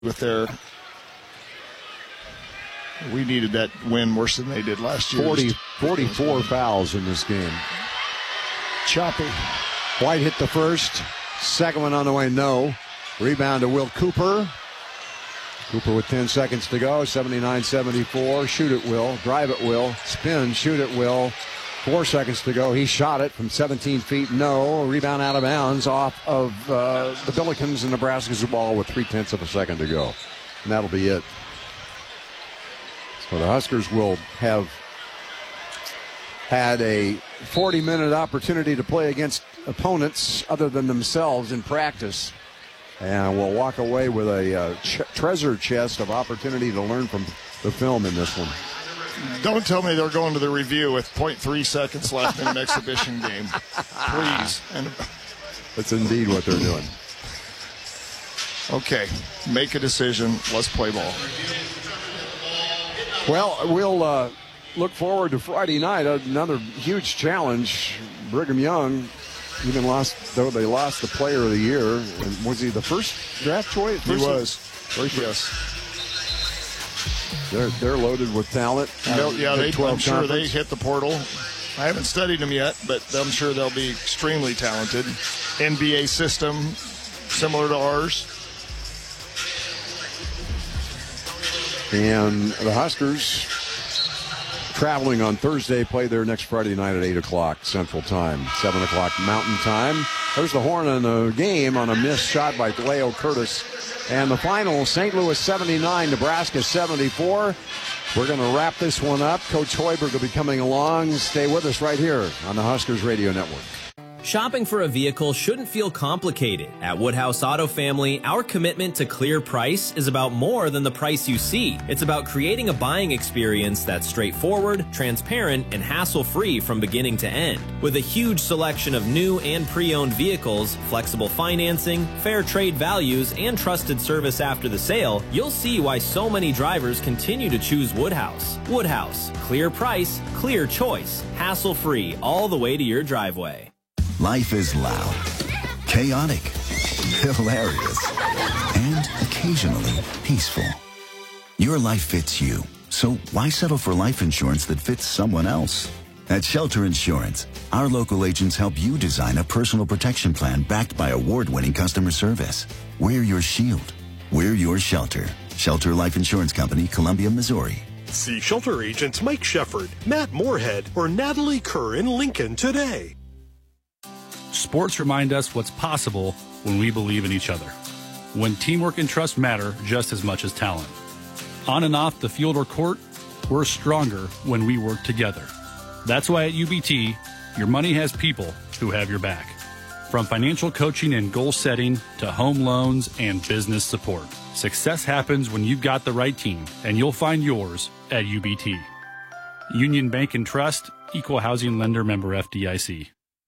with their. We needed that win worse than they did last year. 44 fouls in this game. Choppy. White hit the first. Second one on the way, no. Rebound to Will Cooper. Cooper with 10 seconds to go. 79-74. Shoot it, Will. Drive it, Will. Spin. Shoot it, Will. 4 seconds to go. He shot it from 17 feet. No. Rebound out of bounds off of the Billikens, and Nebraska's ball with 0.3 of a second to go. And that'll be it. So the Huskers will have had a 40-minute opportunity to play against opponents other than themselves in practice. And we'll walk away with a treasure chest of opportunity to learn from the film in this one. Don't tell me they're going to the review with 0.3 seconds left in an exhibition game. Please. And that's indeed what they're doing. Okay, make a decision. Let's play ball. Well, we'll look forward to Friday night. Another huge challenge. Brigham Young, even though they lost the player of the year. And was he the first draft choice? He was. Yes. They're loaded with talent. I'm sure they hit the portal. I haven't studied them yet, but I'm sure they'll be extremely talented. NBA system, similar to ours. And the Huskers, traveling on Thursday, play there next Friday night at 8 o'clock Central Time, 7 o'clock Mountain Time. There's the horn on the game on a missed shot by Leo Curtis. And the final, St. Louis 79, Nebraska 74. We're going to wrap this one up. Coach Hoiberg will be coming along. Stay with us right here on the Huskers Radio Network. Shopping for a vehicle shouldn't feel complicated. At Woodhouse Auto Family, our commitment to clear price is about more than the price you see. It's about creating a buying experience that's straightforward, transparent, and hassle-free from beginning to end. With a huge selection of new and pre-owned vehicles, flexible financing, fair trade values, and trusted service after the sale, you'll see why so many drivers continue to choose Woodhouse. Woodhouse, clear price, clear choice, hassle-free all the way to your driveway. Life is loud, chaotic, hilarious, and occasionally peaceful. Your life fits you, so why settle for life insurance that fits someone else? At Shelter Insurance, our local agents help you design a personal protection plan backed by award-winning customer service. We're your shield. We're your shelter. Shelter Life Insurance Company, Columbia, Missouri. See Shelter agents Mike Shefford, Matt Moorhead, or Natalie Kerr in Lincoln today. Sports remind us what's possible when we believe in each other. When teamwork and trust matter just as much as talent. On and off the field or court, we're stronger when we work together. That's why at UBT, your money has people who have your back. From financial coaching and goal setting to home loans and business support. Success happens when you've got the right team, and you'll find yours at UBT. Union Bank and Trust, Equal Housing Lender, member FDIC.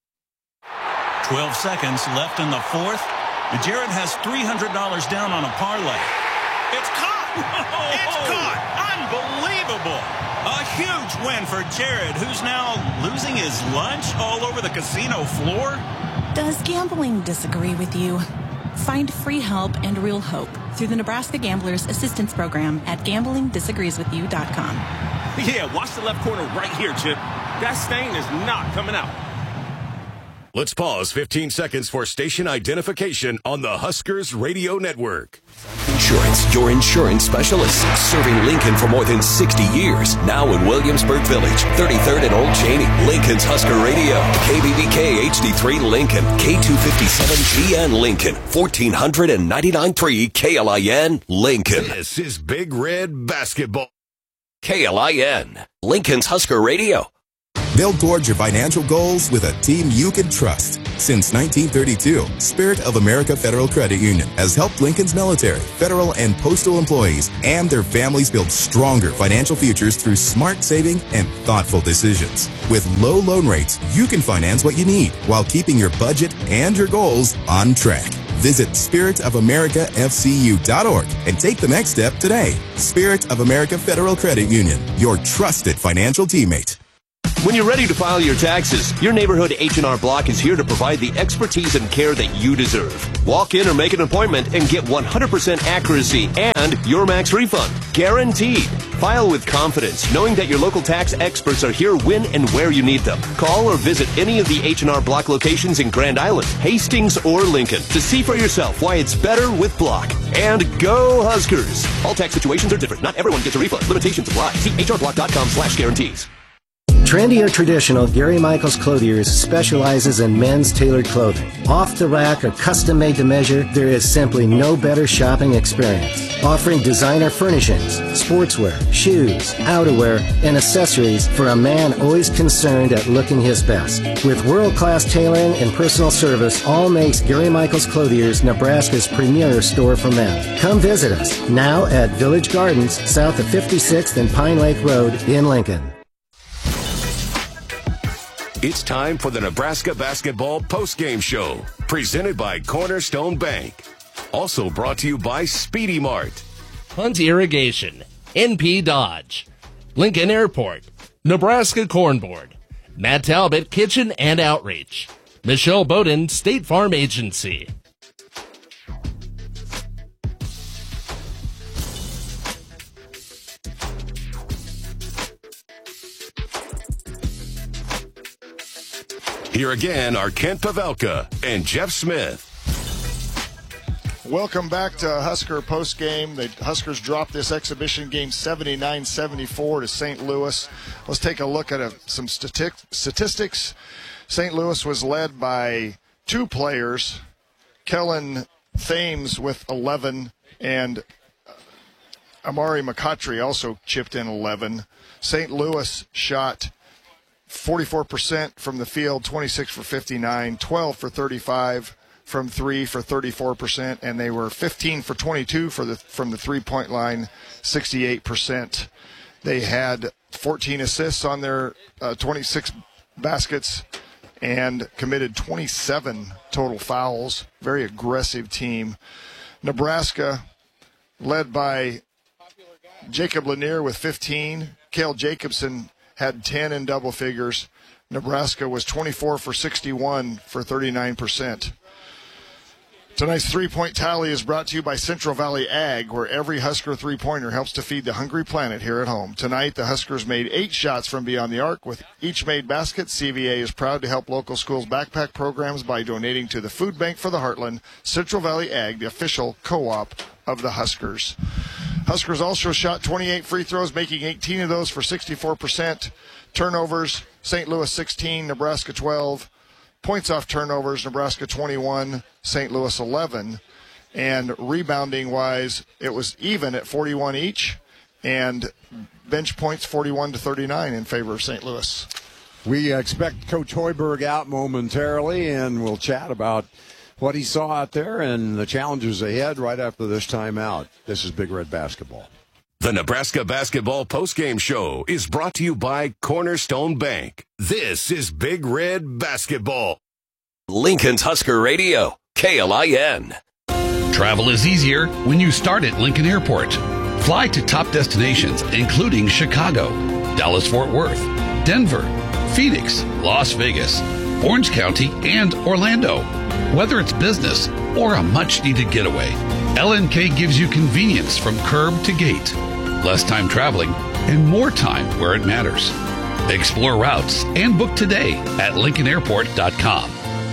12 seconds left in the fourth. Jared has $300 down on a parlay. It's caught! It's caught! Unbelievable! A huge win for Jared, who's now losing his lunch all over the casino floor. Does gambling disagree with you? Find free help and real hope through the Nebraska Gamblers Assistance Program at gamblingdisagreeswithyou.com. Yeah, watch the left corner right here, Chip. That stain is not coming out. Let's pause 15 seconds for station identification on the Huskers Radio Network. Insurance, your insurance specialist. Serving Lincoln for more than 60 years. Now in Williamsburg Village, 33rd and Old Cheney. Lincoln's Husker Radio. KBBK HD3 Lincoln. K257GN Lincoln. 1499.3 KLIN Lincoln. This is Big Red Basketball. KLIN. Lincoln's Husker Radio. Build towards your financial goals with a team you can trust. Since 1932, Spirit of America Federal Credit Union has helped Lincoln's military, federal, and postal employees and their families build stronger financial futures through smart saving and thoughtful decisions. With low loan rates, you can finance what you need while keeping your budget and your goals on track. Visit spiritofAmericaFCU.org and take the next step today. Spirit of America Federal Credit Union, your trusted financial teammate. When you're ready to file your taxes, your neighborhood H&R Block is here to provide the expertise and care that you deserve. Walk in or make an appointment and get 100% accuracy and your max refund. Guaranteed. File with confidence, knowing that your local tax experts are here when and where you need them. Call or visit any of the H&R Block locations in Grand Island, Hastings, or Lincoln to see for yourself why it's better with Block. And go Huskers! All tax situations are different. Not everyone gets a refund. Limitations apply. See hrblock.com/guarantees. Trendy or traditional, Gary Michaels Clothiers specializes in men's tailored clothing. Off the rack or custom made to measure, there is simply no better shopping experience. Offering designer furnishings, sportswear, shoes, outerwear, and accessories for a man always concerned at looking his best. With world-class tailoring and personal service, all makes Gary Michaels Clothiers Nebraska's premier store for men. Come visit us now at Village Gardens, south of 56th and Pine Lake Road in Lincoln. It's time for the Nebraska Basketball Postgame Show, presented by Cornerstone Bank. Also brought to you by Speedy Mart, Hunt Irrigation, NP Dodge, Lincoln Airport, Nebraska Corn Board, Matt Talbot Kitchen and Outreach, Michelle Bowden State Farm Agency. Here again are Kent Pavelka and Jeff Smith. Welcome back to Husker postgame. The Huskers dropped this exhibition game 79-74 to St. Louis. Let's take a look at some statistics. St. Louis was led by two players, Kellen Thames with 11, and Amari McCautry also chipped in 11. St. Louis shot 44% from the field, 26 for 59, 12 for 35 from 3 for 34%, and they were 15 for 22 from the three-point line, 68%. They had 14 assists on their 26 baskets and committed 27 total fouls. Very aggressive team. Nebraska, led by Jacob Lanier with 15, Cale Jacobson had 10 in double figures. Nebraska was 24 for 61 for 39%. Tonight's three-point tally is brought to you by Central Valley Ag, where every Husker three-pointer helps to feed the hungry planet here at home. Tonight, the Huskers made 8 shots from beyond the arc. With each made basket, CVA is proud to help local schools' backpack programs by donating to the Food Bank for the Heartland. Central Valley Ag, the official co-op of the Huskers. Huskers also shot 28 free throws, making 18 of those for 64%. Turnovers, St. Louis 16, Nebraska 12. Points off turnovers, Nebraska 21, St. Louis 11. And rebounding-wise, it was even at 41 each. And bench points 41-39 in favor of St. Louis. We expect Coach Hoiberg out momentarily, and we'll chat about what he saw out there and the challenges ahead right after this timeout. This is Big Red Basketball. The Nebraska Basketball Postgame Show is brought to you by Cornerstone Bank. This is Big Red Basketball. Lincoln's Husker Radio, KLIN. Travel is easier when you start at Lincoln Airport. Fly to top destinations, including Chicago, Dallas-Fort Worth, Denver, Phoenix, Las Vegas, Orange County, and Orlando. Whether it's business or a much-needed getaway, LNK gives you convenience from curb to gate, less time traveling, and more time where it matters. Explore routes and book today at LincolnAirport.com.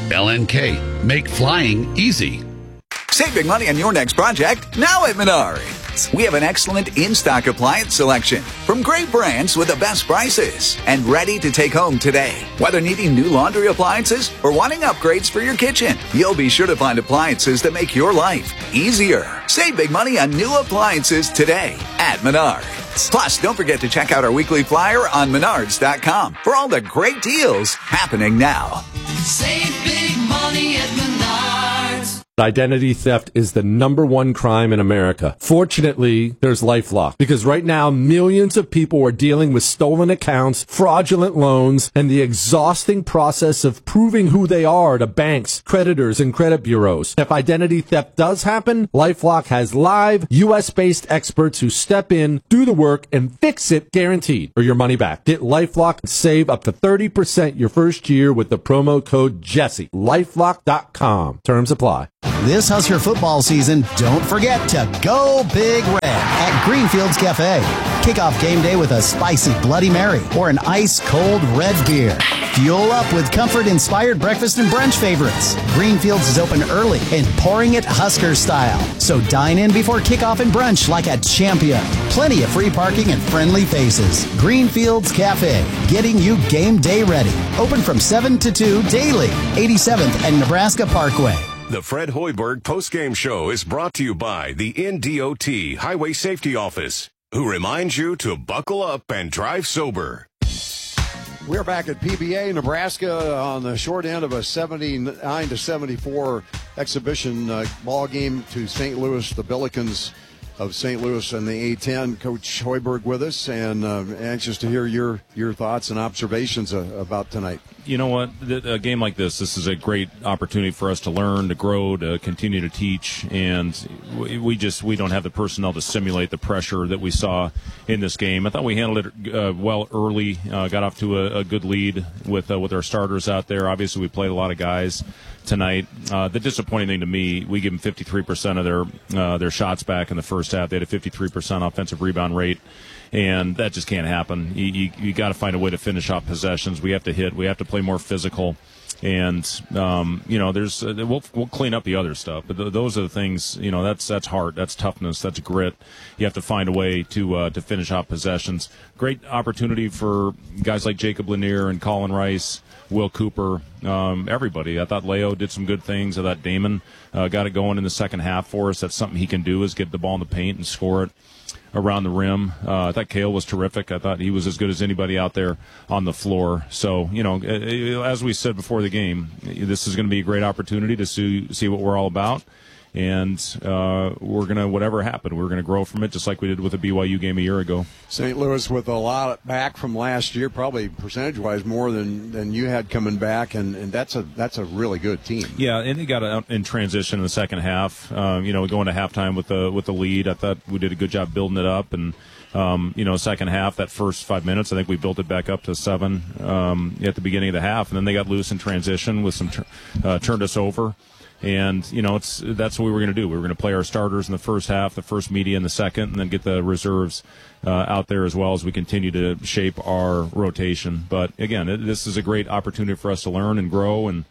LNK, make flying easy. Save big money on your next project now at Menards. We have an excellent in-stock appliance selection from great brands with the best prices and ready to take home today. Whether needing new laundry appliances or wanting upgrades for your kitchen, you'll be sure to find appliances that make your life easier. Save big money on new appliances today at Menards. Plus, don't forget to check out our weekly flyer on Menards.com for all the great deals happening now. Save big money at Menards. Identity theft is the #1 crime in America. Fortunately, there's LifeLock, because right now millions of people are dealing with stolen accounts, fraudulent loans, and the exhausting process of proving who they are to banks, creditors, and credit bureaus. If identity theft does happen, LifeLock has live, U.S.-based experts who step in, do the work, and fix it guaranteed, or your money back. Get LifeLock and save up to 30% your first year with the promo code Jesse. LifeLock.com. Terms apply. This Husker football season, don't forget to go Big Red at Greenfield's Cafe. Kick off game day with a spicy Bloody Mary or an ice-cold red beer. Fuel up with comfort-inspired breakfast and brunch favorites. Greenfield's is open early and pouring it Husker style. So dine in before kickoff and brunch like a champion. Plenty of free parking and friendly faces. Greenfield's Cafe, getting you game day ready. Open from 7 to 2 daily. 87th and Nebraska Parkway. The Fred Hoiberg postgame show is brought to you by the NDOT Highway Safety Office, who reminds you to buckle up and drive sober. We're back at PBA, Nebraska, on the short end of a 79-74 exhibition ball game to St. Louis, the Billikens of St. Louis and the A-10. Coach Hoiberg with us, and anxious to hear your thoughts and observations about tonight. You know what? A game like this is a great opportunity for us to learn, to grow, to continue to teach, and we don't have the personnel to simulate the pressure that we saw in this game. I thought we handled it well early, got off to a good lead with our starters out there. Obviously, we played a lot of guys tonight. The disappointing thing to me, we give them 53% of their shots back in the first half. They had a 53% offensive rebound rate, and that just can't happen. You got to find a way to finish off possessions. We have to hit. We have to play more physical, and there's we'll clean up the other stuff. But those are the things. That's heart. That's toughness. That's grit. You have to find a way to finish off possessions. Great opportunity for guys like Jacob Lanier and Colin Rice, Will Cooper, everybody. I thought Leo did some good things. I thought Damon got it going in the second half for us. That's something he can do, is get the ball in the paint and score it around the rim. I thought Cale was terrific. I thought he was as good as anybody out there on the floor. So, as we said before the game, this is going to be a great opportunity to see what we're all about. And we're going to, whatever happened, we're going to grow from it, just like we did with the BYU game a year ago. St. Louis with a lot back from last year, probably percentage-wise more than you had coming back, and that's a really good team. Yeah, and they got out in transition in the second half. Going to halftime with the lead. I thought we did a good job building it up, and second half, that first 5 minutes, I think we built it back up to 7 at the beginning of the half, and then they got loose in transition with some turned us over. And, that's what we were going to do. We were going to play our starters in the first half, the first media in the second, and then get the reserves out there as well as we continue to shape our rotation. But, again, this is a great opportunity for us to learn and grow, and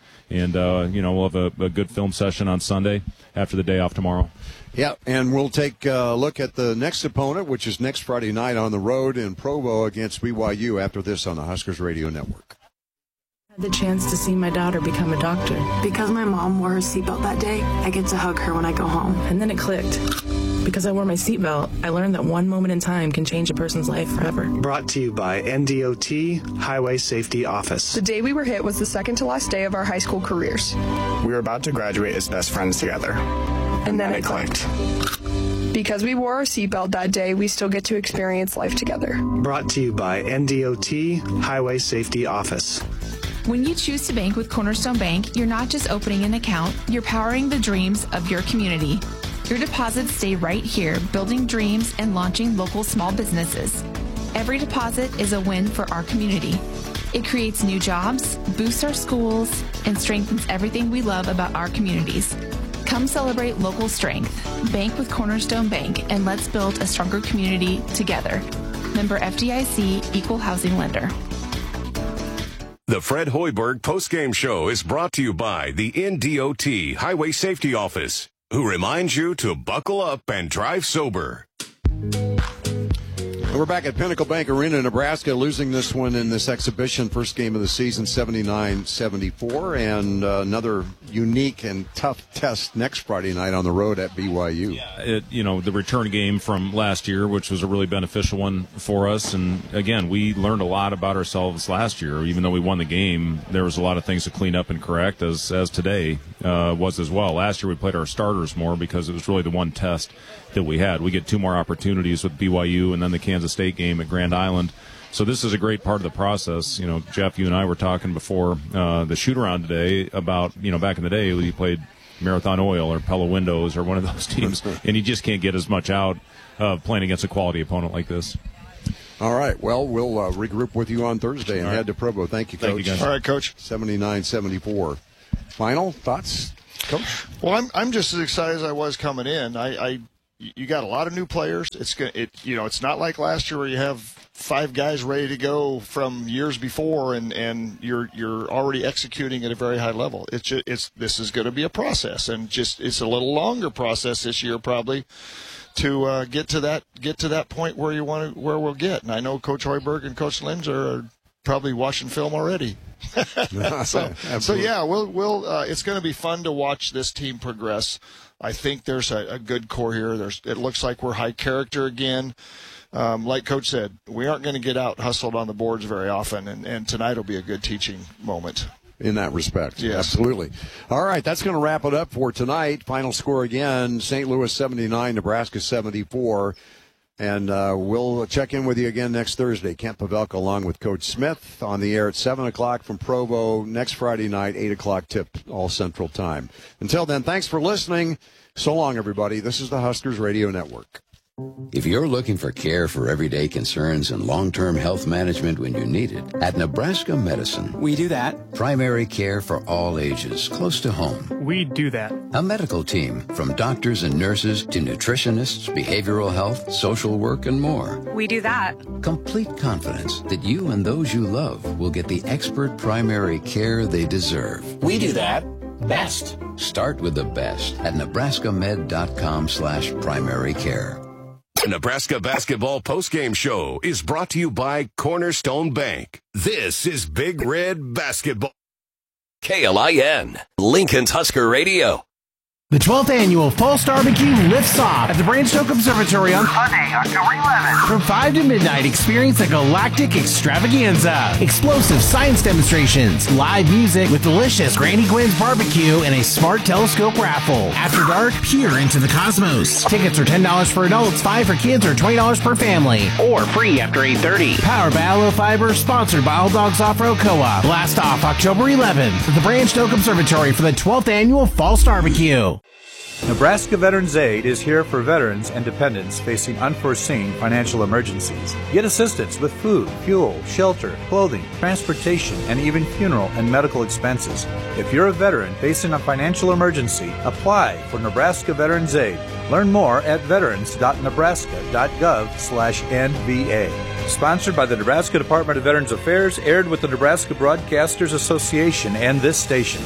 we'll have a good film session on Sunday after the day off tomorrow. Yeah, and we'll take a look at the next opponent, which is next Friday night on the road in Provo against BYU after this on the Huskers Radio Network. The chance to see my daughter become a doctor. Because my mom wore her seatbelt that day, I get to hug her when I go home. And then it clicked. Because I wore my seatbelt, I learned that one moment in time can change a person's life forever. Brought to you by NDOT Highway Safety Office. The day we were hit was the second to last day of our high school careers. We were about to graduate as best friends together. And then it clicked. Because we wore our seatbelt that day, we still get to experience life together. Brought to you by NDOT Highway Safety Office. When you choose to bank with Cornerstone Bank, you're not just opening an account, you're powering the dreams of your community. Your deposits stay right here, building dreams and launching local small businesses. Every deposit is a win for our community. It creates new jobs, boosts our schools, and strengthens everything we love about our communities. Come celebrate local strength. Bank with Cornerstone Bank, and let's build a stronger community together. Member FDIC, Equal Housing Lender. The Fred Hoiberg postgame show is brought to you by the NDOT Highway Safety Office, who reminds you to buckle up and drive sober. We're back at Pinnacle Bank Arena, Nebraska, losing this one in this exhibition, first game of the season, 79-74, and another unique and tough test next Friday night on the road at BYU. Yeah, the return game from last year, which was a really beneficial one for us, and again, we learned a lot about ourselves last year. Even though we won the game, there was a lot of things to clean up and correct, as today. was as well. Last year we played our starters more because it was really the one test that we had. We get 2 more opportunities with BYU and then the Kansas State game at Grand Island. So this is a great part of the process. Jeff, you and I were talking before the shoot-around today about, back in the day we played Marathon Oil or Pella Windows or one of those teams, and you just can't get as much out of playing against a quality opponent like this. All right. Well, we'll regroup with you on Thursday and head to Provo. Thank you, Coach. Thank you, guys. All right, Coach. 79-74. Final thoughts, Coach? Well, I'm just as excited as I was coming in. You got a lot of new players. It's not like last year where you have 5 guys ready to go from years before, and you're already executing at a very high level. This is going to be a process, and it's a little longer process this year probably to get to that point where we'll get. And I know Coach Hoiberg and Coach Linz are probably watching film already. so yeah, we'll it's going to be fun to watch this team progress. I think there's a good core here. It looks like we're high character again. Like Coach said, we aren't going to get out hustled on the boards very often, and tonight will be a good teaching moment. In that respect. Yes. Absolutely. All right, that's going to wrap it up for tonight. Final score again, St. Louis 79, Nebraska 74. And we'll check in with you again next Thursday. Kent Pavelka along with Coach Smith on the air at 7 o'clock from Provo. Next Friday night, 8 o'clock tip, all Central Time. Until then, thanks for listening. So long, everybody. This is the Huskers Radio Network. If you're looking for care for everyday concerns and long-term health management when you need it, at Nebraska Medicine, we do that. Primary care for all ages, close to home. We do that. A medical team from doctors and nurses to nutritionists, behavioral health, social work, and more. We do that. Complete confidence that you and those you love will get the expert primary care they deserve. We do that. Best. Start with the best at nebraskamed.com/primary care. The Nebraska Basketball Postgame Show is brought to you by Cornerstone Bank. This is Big Red Basketball. KLIN, Lincoln's Husker Radio. The 12th annual Fall Star Barbecue lifts off at the Branch Oak Observatory on Sunday, October 11th. From 5 to midnight, experience a galactic extravaganza. Explosive science demonstrations, live music with delicious Granny Gwen's barbecue, and a smart telescope raffle. After dark, peer into the cosmos. Tickets are $10 for adults, $5 for kids, or $20 per family. Or free after 8:30. Powered by Aloe Fiber, sponsored by All Dogs Off-Road Co-op. Blast off October 11th at the Branch Oak Observatory for the 12th annual Fall Star Barbecue. Nebraska Veterans Aid is here for veterans and dependents facing unforeseen financial emergencies. Get assistance with food, fuel, shelter, clothing, transportation, and even funeral and medical expenses. If you're a veteran facing a financial emergency, apply for Nebraska Veterans Aid. Learn more at veterans.nebraska.gov/NVA. Sponsored by the Nebraska Department of Veterans Affairs, aired with the Nebraska Broadcasters Association and this station.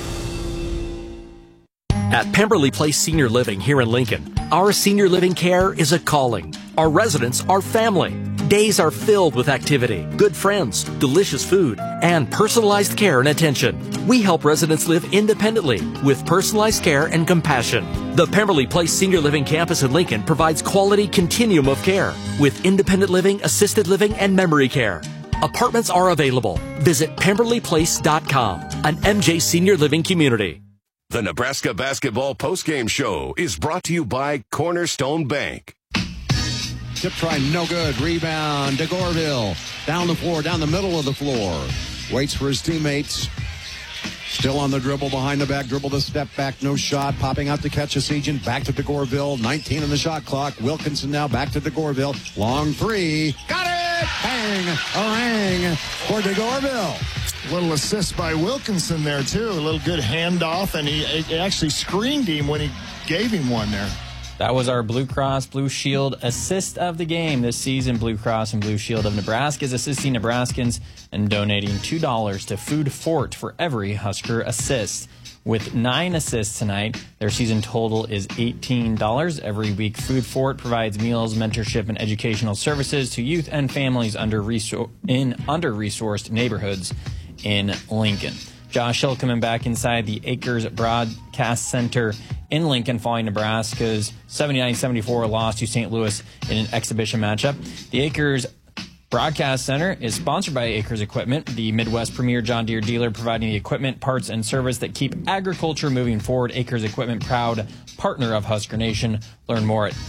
At Pemberley Place Senior Living here in Lincoln, our senior living care is a calling. Our residents are family. Days are filled with activity, good friends, delicious food, and personalized care and attention. We help residents live independently with personalized care and compassion. The Pemberley Place Senior Living campus in Lincoln provides quality continuum of care with independent living, assisted living, and memory care. Apartments are available. Visit PemberleyPlace.com, an MJ Senior Living community. The Nebraska Basketball Postgame Show is brought to you by Cornerstone Bank. Tip try, no good. Rebound to Goreville. Down the floor, down the middle of the floor. Waits for his teammates. Still on the dribble, behind the back, dribble the step back, no shot. Popping out to catch a Sejan. Back to DeGoreville. 19 on the shot clock. Wilkinson now back to DeGoreville. Long three. Got it! Bang! A rang for DeGoreville. Little assist by Wilkinson there, too. A little good handoff, and he actually screened him when he gave him one there. That was our Blue Cross Blue Shield assist of the game this season. Blue Cross and Blue Shield of Nebraska is assisting Nebraskans and donating $2 to Food Fort for every Husker assist. With 9 assists tonight, their season total is $18. Every week, Food Fort provides meals, mentorship, and educational services to youth and families in under-resourced neighborhoods in Lincoln. Josh Hill coming back inside the Acres Broadcast Center in Lincoln following Nebraska's 79-74 loss to St. Louis in an exhibition matchup. The Acres Broadcast Center is sponsored by Acres Equipment, the Midwest premier John Deere dealer providing the equipment, parts, and service that keep agriculture moving forward. Acres Equipment, proud partner of Husker Nation. Learn more at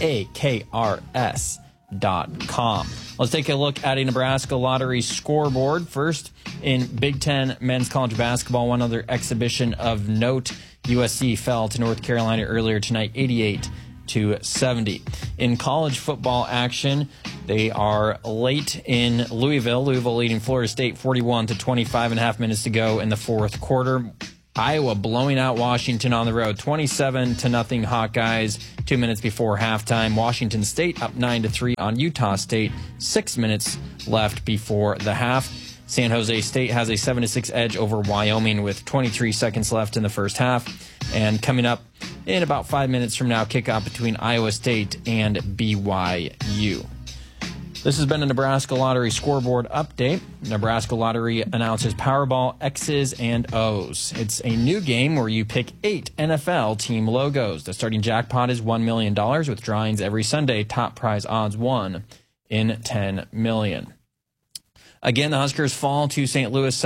akrs.com. Let's take a look at a Nebraska Lottery scoreboard. First, in Big Ten men's college basketball, one other exhibition of note. USC fell to North Carolina earlier tonight, 88-70. In college football action, they are late in Louisville. Louisville leading Florida State 41 to 25.5 minutes to go in the fourth quarter. Iowa blowing out Washington on the road, 27-0 Hawkeyes, 2 minutes before halftime. Washington State up 9-3 on Utah State, 6 minutes left before the half. San Jose State has a 7-6 edge over Wyoming with 23 seconds left in the first half. And coming up in about 5 minutes from now, kickoff between Iowa State and BYU. This has been a Nebraska Lottery scoreboard update. Nebraska Lottery announces Powerball X's and O's. It's a new game where you pick 8 NFL team logos. The starting jackpot is $1 million with drawings every Sunday. Top prize odds 1 in 10 million. Again, the Huskers fall to St. Louis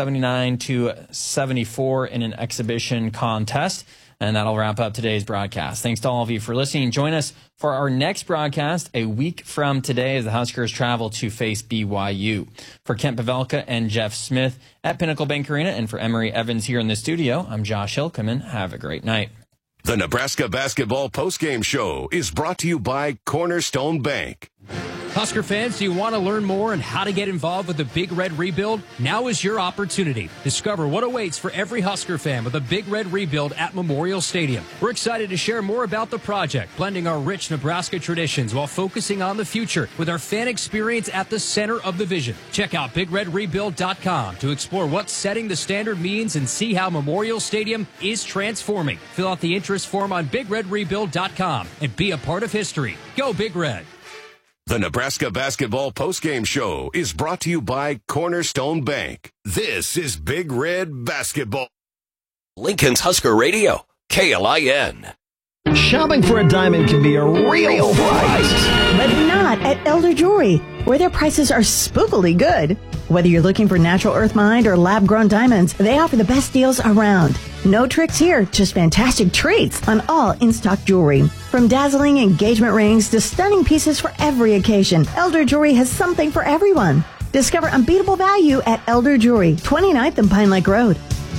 79-74 in an exhibition contest. And that'll wrap up today's broadcast. Thanks to all of you for listening. Join us for our next broadcast a week from today as the Huskers travel to face BYU. For Kent Pavelka and Jeff Smith at Pinnacle Bank Arena, and for Emery Evans here in the studio, I'm Josh Hilkeman. Have a great night. The Nebraska Basketball Postgame Show is brought to you by Cornerstone Bank. Husker fans, do you want to learn more on how to get involved with the Big Red Rebuild? Now is your opportunity. Discover what awaits for every Husker fan with the Big Red Rebuild at Memorial Stadium. We're excited to share more about the project, blending our rich Nebraska traditions while focusing on the future with our fan experience at the center of the vision. Check out BigRedRebuild.com to explore what setting the standard means and see how Memorial Stadium is transforming. Fill out the interest form on BigRedRebuild.com and be a part of history. Go Big Red! The Nebraska Basketball Postgame Show is brought to you by Cornerstone Bank. This is Big Red Basketball. Lincoln's Husker Radio, KLIN. Shopping for a diamond can be a real price. But not at Elder Jewelry, where their prices are spookily good. Whether you're looking for natural earth mined or lab-grown diamonds, they offer the best deals around. No tricks here, just fantastic treats on all in-stock jewelry. From dazzling engagement rings to stunning pieces for every occasion, Elder Jewelry has something for everyone. Discover unbeatable value at Elder Jewelry, 29th and Pine Lake Road.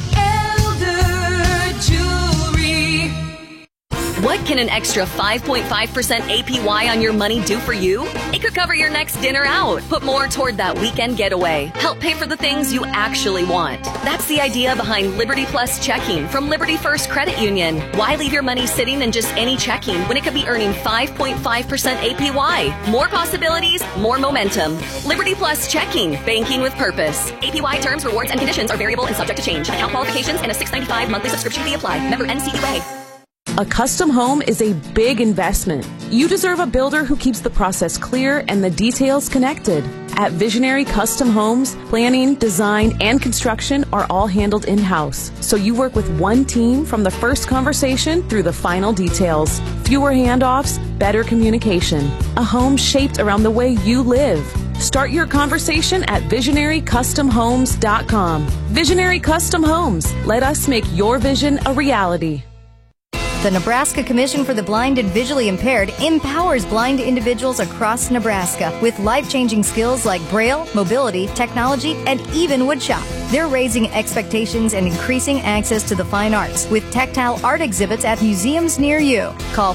What can an extra 5.5% APY on your money do for you? It could cover your next dinner out, put more toward that weekend getaway, help pay for the things you actually want. That's the idea behind Liberty Plus Checking from Liberty First Credit Union. Why leave your money sitting in just any checking when it could be earning 5.5% APY? More possibilities, more momentum. Liberty Plus Checking, banking with purpose. APY terms, rewards, and conditions are variable and subject to change. Account qualifications and a $6.95 monthly subscription fee apply. Member NCUA. A custom home is a big investment. You deserve a builder who keeps the process clear and the details connected. At Visionary Custom Homes, planning, design, and construction are all handled in-house. So you work with one team from the first conversation through the final details. Fewer handoffs, better communication. A home shaped around the way you live. Start your conversation at VisionaryCustomHomes.com. Visionary Custom Homes. Let us make your vision a reality. The Nebraska Commission for the Blind and Visually Impaired empowers blind individuals across Nebraska with life-changing skills like Braille, mobility, technology, and even woodshop. They're raising expectations and increasing access to the fine arts with tactile art exhibits at museums near you. Call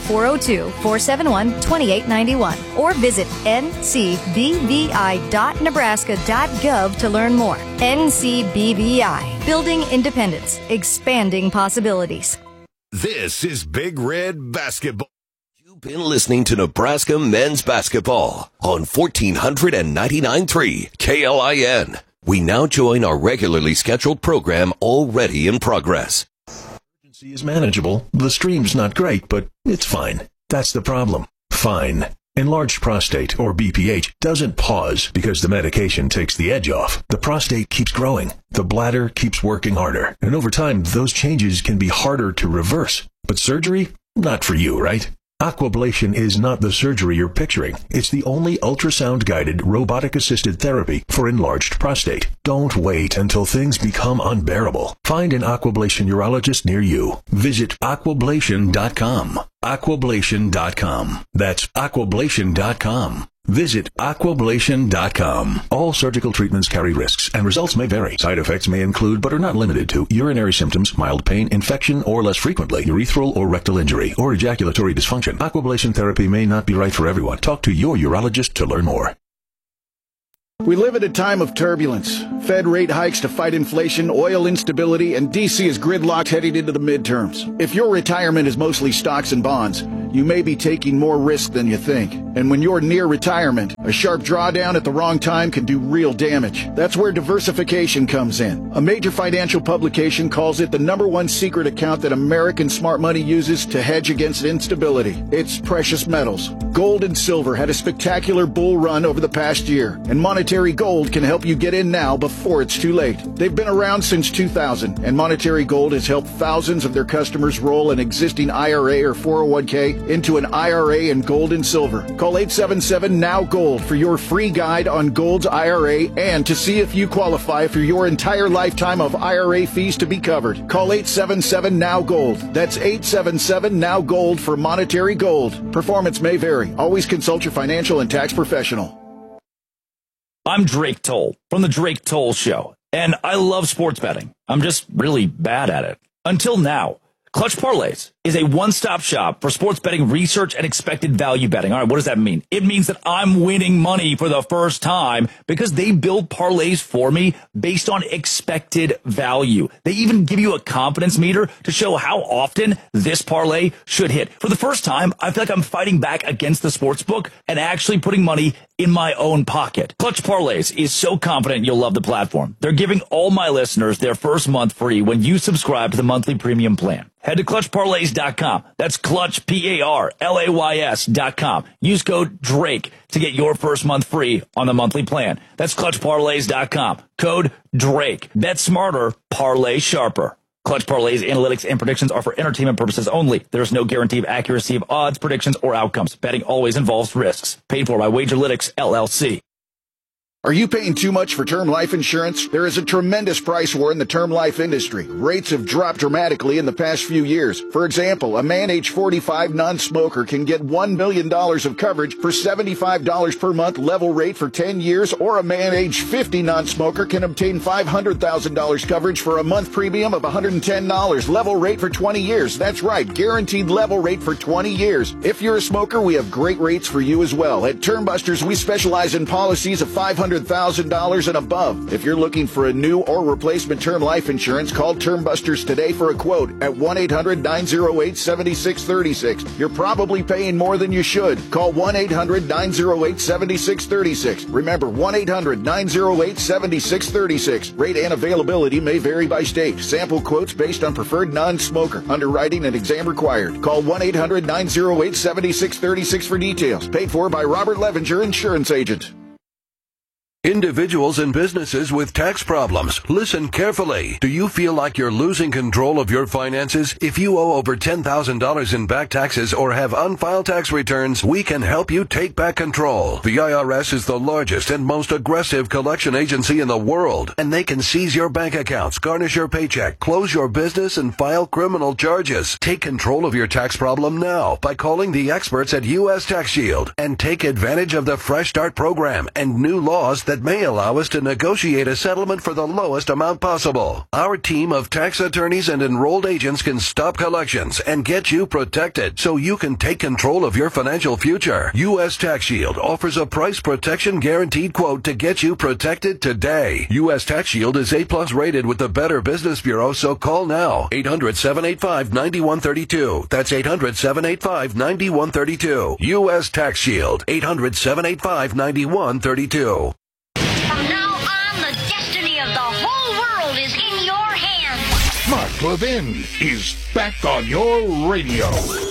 402-471-2891 or visit ncbvi.nebraska.gov to learn more. NCBVI, building independence, expanding possibilities. This is Big Red Basketball. You've been listening to Nebraska Men's Basketball on 1499.3 KLIN. We now join our regularly scheduled program already in progress. Emergency is manageable. The stream's not great, but it's fine. That's the problem. Fine. Enlarged prostate, or BPH, doesn't pause because the medication takes the edge off. The prostate keeps growing. The bladder keeps working harder. And over time, those changes can be harder to reverse. But surgery? Not for you, right? Aquablation is not the surgery you're picturing. It's the only ultrasound-guided, robotic-assisted therapy for enlarged prostate. Don't wait until things become unbearable. Find an Aquablation urologist near you. Visit aquablation.com. Aquablation.com. That's aquablation.com. Visit aquablation.com. All surgical treatments carry risks, and results may vary. Side effects may include, but are not limited to, urinary symptoms, mild pain, infection, or less frequently, urethral or rectal injury, or ejaculatory dysfunction. Aquablation therapy may not be right for everyone. Talk to your urologist to learn more. We live at a time of turbulence. Fed rate hikes to fight inflation, oil instability, and D.C. is gridlocked heading into the midterms. If your retirement is mostly stocks and bonds, you may be taking more risk than you think. And when you're near retirement, a sharp drawdown at the wrong time can do real damage. That's where diversification comes in. A major financial publication calls it the #1 secret account that American smart money uses to hedge against instability. It's precious metals. Gold and silver had a spectacular bull run over the past year, and Monetary Gold can help you get in now before it's too late. They've been around since 2000, and Monetary Gold has helped thousands of their customers roll an existing IRA or 401k into an IRA in gold and silver. Call 877-NOW-GOLD for your free guide on Gold's IRA and to see if you qualify for your entire lifetime of IRA fees to be covered. Call 877-NOW-GOLD. That's 877-NOW-GOLD for Monetary Gold. Performance may vary. Always consult your financial and tax professional. I'm Drake Toll from The Drake Toll Show, and I love sports betting. I'm just really bad at it. Until now. Clutch Parlays is a one-stop shop for sports betting research and expected value betting. All right, what does that mean? It means that I'm winning money for the first time because they build parlays for me based on expected value. They even give you a confidence meter to show how often this parlay should hit. For the first time, I feel like I'm fighting back against the sportsbook and actually putting money in my own pocket. Clutch Parlays is so confident you'll love the platform. They're giving all my listeners their first month free when you subscribe to the monthly premium plan. Head to ClutchParlays.com. That's Clutch, PARLAYS.com. Use code DRAKE to get your first month free on the monthly plan. That's ClutchParlays.com. Code DRAKE. Bet smarter, parlay sharper. Clutch Parlays analytics and predictions are for entertainment purposes only. There is no guarantee of accuracy of odds, predictions, or outcomes. Betting always involves risks. Paid for by Wagerlytics, LLC. Are you paying too much for term life insurance? There is a tremendous price war in the term life industry. Rates have dropped dramatically in the past few years. For example, a man age 45 non-smoker can get $1 million of coverage for $75 per month level rate for 10 years, or a man age 50 non-smoker can obtain $500,000 coverage for a month premium of $110 level rate for 20 years. That's right, guaranteed level rate for 20 years. If you're a smoker, we have great rates for you as well. At Term Busters, we specialize in policies of $500,000 and above. If you're looking for a new or replacement term life insurance, call Term Busters today for a quote at 1-800-908-7636. You're probably paying more than you should. Call 1-800-908-7636. Remember, 1-800-908-7636. Rate and availability may vary by state. Sample quotes based on preferred non-smoker. Underwriting and exam required. Call 1-800-908-7636 for details. Paid for by Robert Levenger, Insurance Agent. Individuals and businesses with tax problems, listen carefully. Do you feel like you're losing control of your finances? If you owe over $10,000 in back taxes or have unfiled tax returns, we can help you take back control. The IRS is the largest and most aggressive collection agency in the world, and they can seize your bank accounts, garnish your paycheck, close your business, and file criminal charges. Take control of your tax problem now by calling the experts at U.S. Tax Shield and take advantage of the Fresh Start program and new laws that may allow us to negotiate a settlement for the lowest amount possible. Our team of tax attorneys and enrolled agents can stop collections and get you protected so you can take control of your financial future. U.S. Tax Shield offers a price protection guaranteed quote to get you protected today. U.S. Tax Shield is A+ rated with the Better Business Bureau, so call now. 800-785-9132. That's 800-785-9132. U.S. Tax Shield. 800-785-9132. Mark Levin is back on your radio.